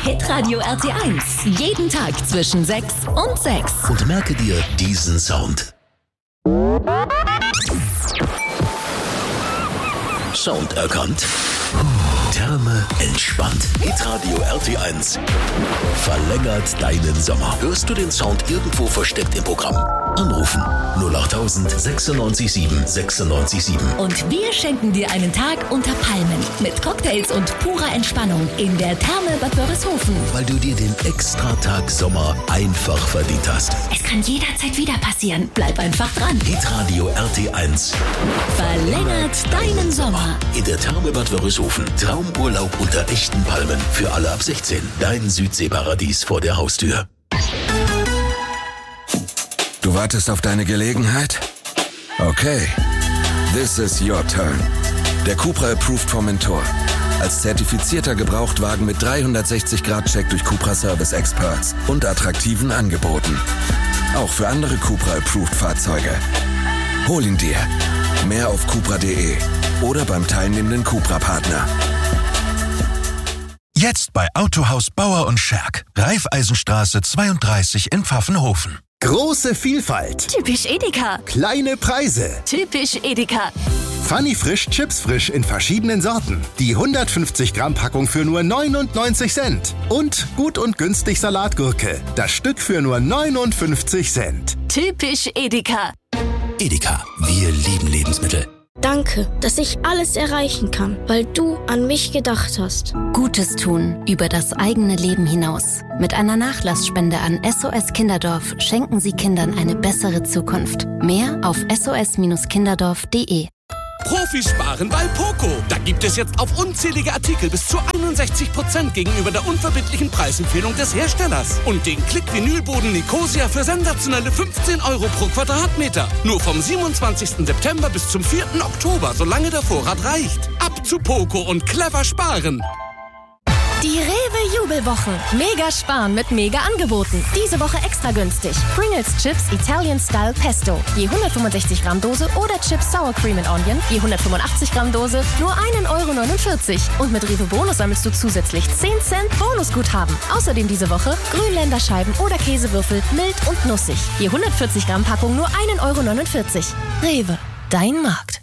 Hitradio RT1. Jeden Tag zwischen 6 und 6. Und merke dir diesen Sound. Sound erkannt. Therme entspannt. Hitradio RT1 verlängert deinen Sommer. Hörst du den Sound irgendwo versteckt im Programm? Anrufen 08000 96 7 96 7. Und wir schenken dir einen Tag unter Palmen mit Cocktails und purer Entspannung in der Therme Bad Wörishofen. Weil du dir den Extratag Sommer einfach verdient hast. Es kann jederzeit wieder passieren. Bleib einfach dran. Hitradio RT1 Verlängert deinen Sommer. in der Therme Bad Wörishofen. Traumurlaub unter echten Palmen für alle ab 16. Dein Südseeparadies vor der Haustür. Du wartest auf deine Gelegenheit? Okay. This is your turn. Der Cupra Approved vom Mentor. Als zertifizierter Gebrauchtwagen mit 360-Grad-Check durch Cupra Service Experts und attraktiven Angeboten. Auch für andere Cupra Approved Fahrzeuge. Hol ihn dir. Mehr auf cupra.de oder beim teilnehmenden Cupra-Partner. Jetzt bei Autohaus Bauer und Scherk. Raiffeisenstraße 32 in Pfaffenhofen. Große Vielfalt. Typisch Edeka. Kleine Preise. Typisch Edeka. Funny Frisch Chips Frisch in verschiedenen Sorten. Die 150 Gramm Packung für nur 99 Cent. Und gut und günstig Salatgurke. Das Stück für nur 59 Cent. Typisch Edeka. Edeka, wir lieben Lebensmittel. Danke, dass ich alles erreichen kann, weil du an mich gedacht hast. Gutes tun über das eigene Leben hinaus. Mit einer Nachlassspende an SOS Kinderdorf schenken Sie Kindern eine bessere Zukunft. Mehr auf sos-kinderdorf.de. Profisparen bei Poco. Da gibt es jetzt auf unzählige Artikel bis zu 61% gegenüber der unverbindlichen Preisempfehlung des Herstellers. Und den Klick-Vinylboden Nicosia für sensationelle 15 € pro Quadratmeter. Nur vom 27. September bis zum 4. Oktober, solange der Vorrat reicht. Ab zu Poco und clever sparen. Die Rewe-Jubelwochen. Mega sparen mit mega Angeboten. Diese Woche extra günstig. Pringles Chips Italian Style Pesto. Je 165 Gramm Dose oder Chips Sour Cream and Onion. Je 185 Gramm Dose. Nur 1,49 €. Und mit Rewe Bonus sammelst du zusätzlich 10 Cent Bonusguthaben. Außerdem diese Woche Grünländerscheiben oder Käsewürfel mild und nussig. Je 140 Gramm Packung nur 1,49 €. Rewe. Dein Markt.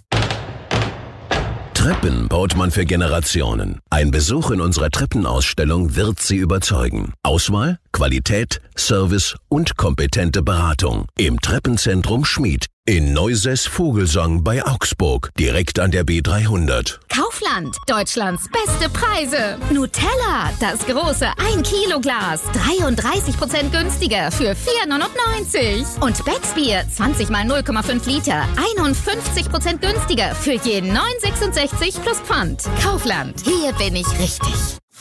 Treppen baut man für Generationen. Ein Besuch in unserer Treppenausstellung wird Sie überzeugen. Auswahl, Qualität, Service und kompetente Beratung. Im Treppenzentrum Schmied. In Neusäß-Vogelsang bei Augsburg. Direkt an der B300. Kaufland. Deutschlands beste Preise. Nutella. Das große 1-Kilo-Glas. 33% günstiger für 4,99 €. Und Becksbier. 20 mal 0,5 Liter. 51% günstiger für je 9,66 € plus Pfand. Kaufland. Hier bin ich richtig.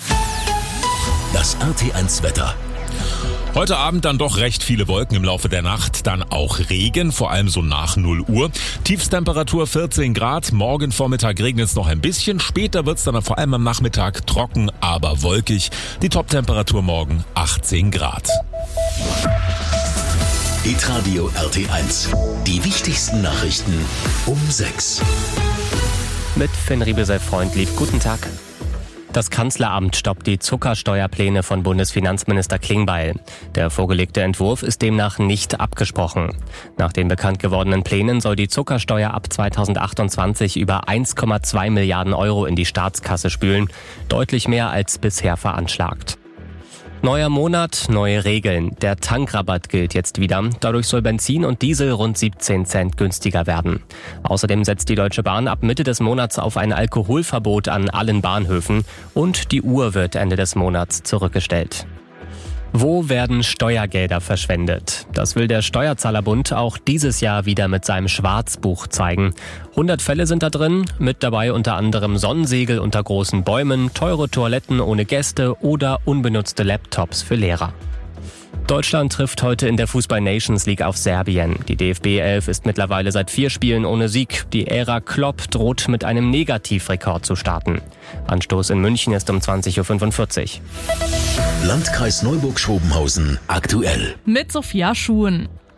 Das RT1 Wetter. Heute Abend dann doch recht viele Wolken im Laufe der Nacht, dann auch Regen, vor allem so nach 0 Uhr. Tiefstemperatur 14 Grad, morgen Vormittag regnet es noch ein bisschen, später wird es dann vor allem am Nachmittag trocken, aber wolkig. Die Toptemperatur morgen 18 Grad. Hitradio RT1. Die wichtigsten Nachrichten um 6. Mit Finn Riebe sei freundlich. Guten Tag. Das Kanzleramt stoppt die Zuckersteuerpläne von Bundesfinanzminister Klingbeil. Der vorgelegte Entwurf ist demnach nicht abgesprochen. Nach den bekannt gewordenen Plänen soll die Zuckersteuer ab 2028 über 1,2 Milliarden € in die Staatskasse spülen, deutlich mehr als bisher veranschlagt. Neuer Monat, neue Regeln. Der Tankrabatt gilt jetzt wieder. Dadurch soll Benzin und Diesel rund 17 Cent günstiger werden. Außerdem setzt die Deutsche Bahn ab Mitte des Monats auf ein Alkoholverbot an allen Bahnhöfen und die Uhr wird Ende des Monats zurückgestellt. Wo werden Steuergelder verschwendet? Das will der Steuerzahlerbund auch dieses Jahr wieder mit seinem Schwarzbuch zeigen. 100 Fälle sind da drin, mit dabei unter anderem Sonnensegel unter großen Bäumen, teure Toiletten ohne Gäste oder unbenutzte Laptops für Lehrer. Deutschland trifft heute in der Fußball-Nations League auf Serbien. Die DFB-11 ist mittlerweile seit 4 Spielen ohne Sieg. Die Ära Klopp droht mit einem Negativrekord zu starten. Anstoß in München ist um 20:45 Uhr. Landkreis Neuburg-Schrobenhausen aktuell. Mit Sophia Schuhen.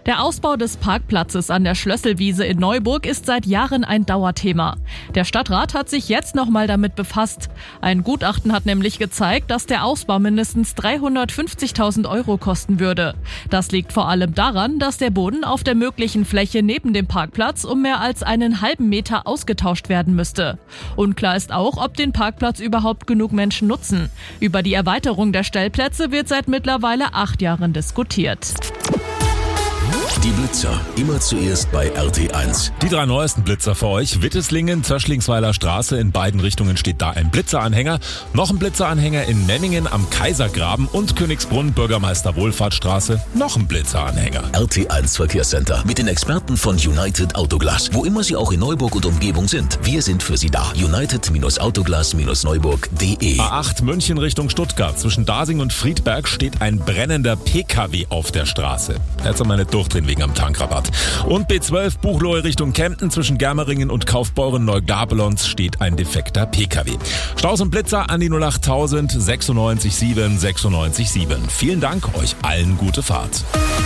Der Ausbau des Parkplatzes an der Schlösselwiese in Neuburg ist seit Jahren ein Dauerthema. Der Stadtrat hat sich jetzt nochmal damit befasst. Ein Gutachten hat nämlich gezeigt, dass der Ausbau mindestens 350.000 € kosten würde. Das liegt vor allem daran, dass der Boden auf der möglichen Fläche neben dem Parkplatz um mehr als einen halben Meter ausgetauscht werden müsste. Unklar ist auch, ob den Parkplatz überhaupt genug Menschen nutzen. Über die Erweiterung der Stellplätze wird seit mittlerweile 8 Jahren diskutiert. Die Blitzer, immer zuerst bei RT1. Die 3 neuesten Blitzer für euch. Witteslingen, Zöschlingsweiler Straße. In beiden Richtungen steht da ein Blitzeranhänger. Noch ein Blitzeranhänger in Memmingen am Kaisergraben und Königsbrunn, Bürgermeister Wohlfahrtstraße. Noch ein Blitzeranhänger. RT1 Verkehrscenter mit den Experten von United Autoglas. Wo immer Sie auch in Neuburg und Umgebung sind, wir sind für Sie da. United-Autoglas-Neuburg.de. A8 München Richtung Stuttgart. Zwischen Dasing und Friedberg steht ein brennender PKW auf der Straße. Jetzt soll man nicht durchdrehen wegen am Tankrabatt. Und B12 Buchloe Richtung Kempten zwischen Germeringen und Kaufbeuren Neugabelons steht ein defekter PKW. Staus und Blitzer an die 08000 96 7 96 7. Vielen Dank, euch allen gute Fahrt.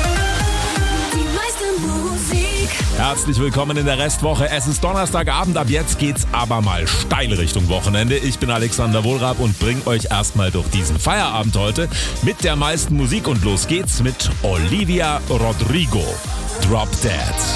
Herzlich willkommen in der Restwoche. Es ist Donnerstagabend, ab jetzt geht's aber mal steil Richtung Wochenende. Ich bin Alexander Wohlrab und bring euch erstmal durch diesen Feierabend heute mit der meisten Musik und los geht's mit Olivia Rodrigo. Drop Dead.